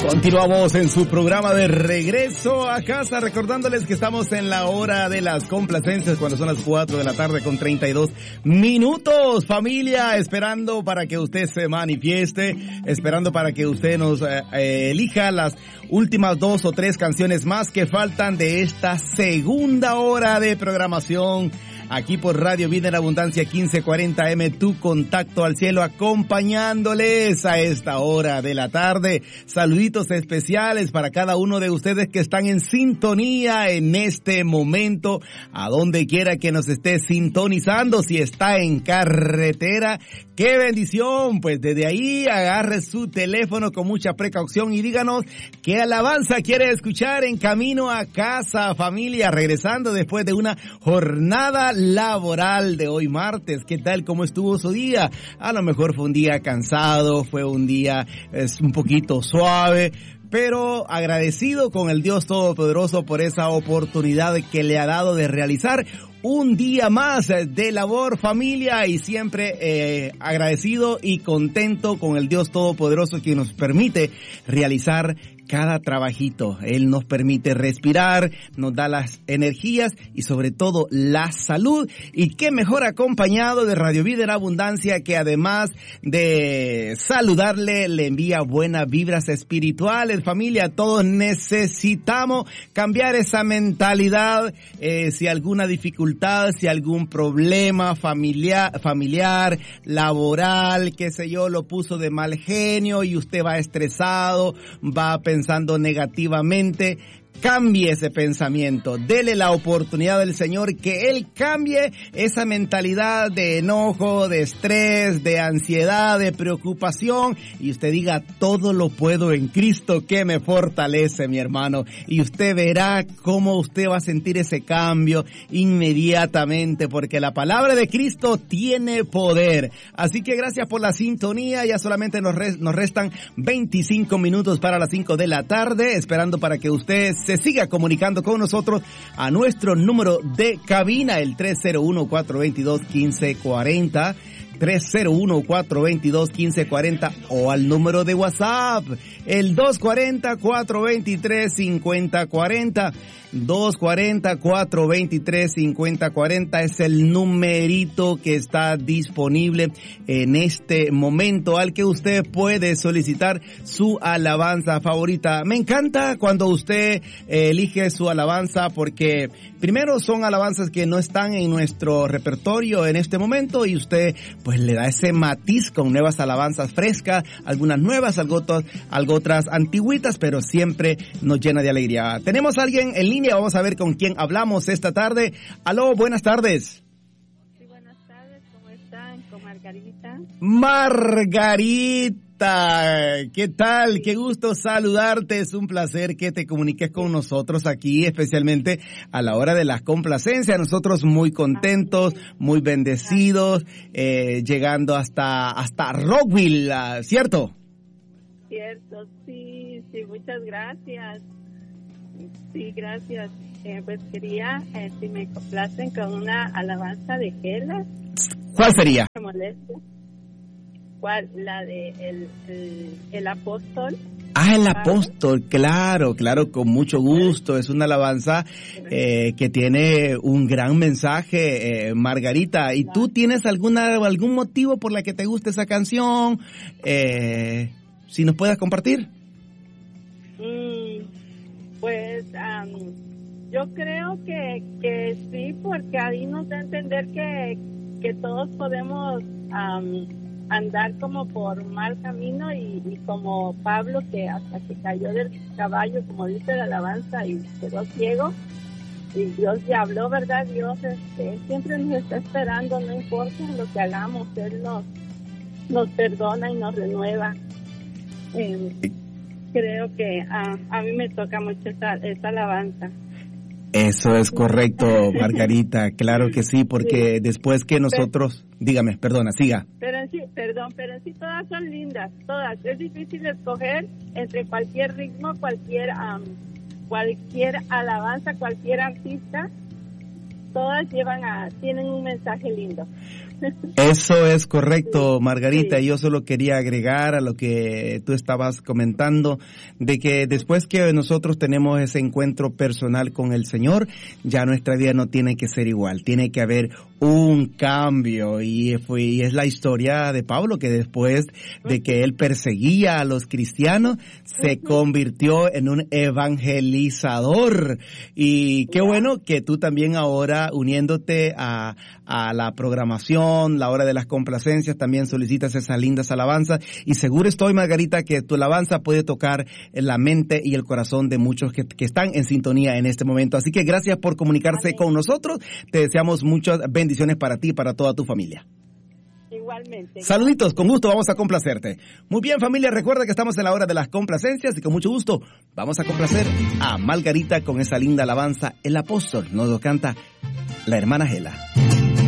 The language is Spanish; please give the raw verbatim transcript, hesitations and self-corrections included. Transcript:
Continuamos en su programa de regreso a casa, recordándoles que estamos en la hora de las complacencias cuando son las cuatro de la tarde con treinta y dos minutos. Familia, esperando para que usted se manifieste, esperando para que usted nos eh, eh, elija las últimas dos o tres canciones más que faltan de esta segunda hora de programación. Aquí por Radio Vida en Abundancia quince cuarenta eme, tu contacto al cielo, acompañándoles a esta hora de la tarde. Saluditos especiales para cada uno de ustedes que están en sintonía en este momento, a donde quiera que nos esté sintonizando. Si está en carretera, ¡qué bendición! Pues desde ahí agarre su teléfono con mucha precaución y díganos qué alabanza quiere escuchar en camino a casa, familia, regresando después de una jornada laboral de hoy martes. ¿Qué tal? ¿Cómo estuvo su día? A lo mejor fue un día cansado, fue un día es un poquito suave, pero agradecido con el Dios Todopoderoso por esa oportunidad que le ha dado de realizar un día más de labor, familia, y siempre eh, agradecido y contento con el Dios Todopoderoso que nos permite realizar cada trabajito. Él nos permite respirar, nos da las energías y sobre todo la salud. Y qué mejor acompañado de Radio Vida en Abundancia, que además de saludarle, le envía buenas vibras espirituales. Familia, todos necesitamos cambiar esa mentalidad. Eh, si alguna dificultad, si algún problema familiar, familiar, laboral, qué sé yo, lo puso de mal genio y usted va estresado, va a pensando negativamente, cambie ese pensamiento, dele la oportunidad del Señor que Él cambie esa mentalidad de enojo, de estrés, de ansiedad, de preocupación, y usted diga, todo lo puedo en Cristo que me fortalece, mi hermano, y usted verá cómo usted va a sentir ese cambio inmediatamente, porque la palabra de Cristo tiene poder. Así que gracias por la sintonía. Ya solamente nos, res, nos restan veinticinco minutos para las cinco de la tarde, esperando para que usted se siga comunicando con nosotros a nuestro número de cabina, el tres cero uno, cuatro dos dos, uno cinco cuatro cero, tres cero uno, cuatro dos dos, uno cinco cuatro cero, o al número de WhatsApp, el dos cuatro cero, cuatro dos tres, cinco cero cuatro cero, dos cuatro cero, cuatro dos tres, cinco cero cuatro cero es el numerito que está disponible en este momento al que usted puede solicitar su alabanza favorita. Me encanta cuando usted eh, elige su alabanza, porque primero son alabanzas que no están en nuestro repertorio en este momento y usted pues le da ese matiz con nuevas alabanzas frescas, algunas nuevas, algo, algo otras antiguitas, pero siempre nos llena de alegría. Tenemos a alguien en línea. Vamos a ver con quién hablamos esta tarde. Aló, buenas tardes. Sí, buenas tardes. ¿Cómo están? Con Margarita. Margarita, ¿qué tal? Qué gusto saludarte. Es un placer que te comuniques con nosotros aquí, especialmente a la hora de las complacencias. Nosotros muy contentos, muy bendecidos, eh, llegando hasta hasta Rockville, ¿cierto? Cierto, sí, sí, muchas gracias. Sí, gracias. Eh, pues quería, eh, si me complacen con una alabanza de Gela. ¿Cuál sería? ¿Me molesta? ¿Cuál? La de el, el, el apóstol. Ah, el apóstol, claro, claro, con mucho gusto. Es una alabanza eh, que tiene un gran mensaje, eh, Margarita. ¿Y tú tienes alguna algún motivo por la que te gusta esa canción? Eh, si nos puedes compartir. Mm, pues um, yo creo que, que sí, porque ahí nos da a entender que, que todos podemos um, andar como por mal camino y, y como Pablo, que hasta que cayó del caballo, como dice la alabanza, y quedó ciego, y Dios ya habló, ¿verdad? Dios este, siempre nos está esperando, no importa lo que hagamos, Él nos, nos perdona y nos renueva. Eh, creo que a, a mí me toca mucho esta, esta alabanza. Eso es correcto, Margarita, claro que sí, porque sí. Después que nosotros, pero, dígame, perdona, siga. Pero en sí, perdón, pero en sí todas son lindas, todas. Es difícil escoger entre cualquier ritmo, cualquier um, cualquier alabanza, cualquier artista. Todas llevan a, tienen un mensaje lindo. Eso es correcto, Margarita. Sí. Yo solo quería agregar a lo que tú estabas comentando, de que después que nosotros tenemos ese encuentro personal con el Señor, ya nuestra vida no tiene que ser igual, tiene que haber un cambio. Y fue, y es la historia de Pablo, que después de que él perseguía a los cristianos, se convirtió en un evangelizador. Y qué bueno que tú también ahora, uniéndote a, a la programación, la hora de las complacencias, también solicitas esas lindas alabanzas. Y seguro estoy, Margarita, que tu alabanza puede tocar la mente y el corazón de muchos que, que están en sintonía en este momento. Así que gracias por comunicarse Amén. Con nosotros. Te deseamos muchas bendiciones para ti y para toda tu familia. Igualmente. Saluditos, con gusto vamos a complacerte. Muy bien, familia, recuerda que estamos en la hora de las complacencias y con mucho gusto vamos a complacer a Margarita con esa linda alabanza. El apóstol nos lo canta la hermana Gela.